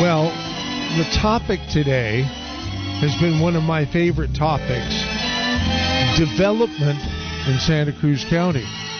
Well, the topic today has been one of my favorite topics, development in Santa Cruz County.